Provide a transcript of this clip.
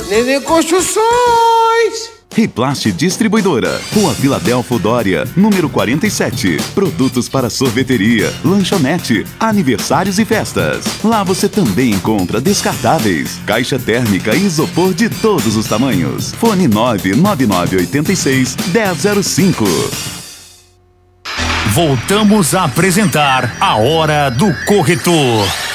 Nenê Construções. Riplast Distribuidora, Rua Filadelfo Dória, número 47. Produtos para sorveteria, lanchonete, aniversários e festas. Lá você também encontra descartáveis, caixa térmica e isopor de todos os tamanhos. Fone 99986-1005. Voltamos a apresentar A Hora do Corretor.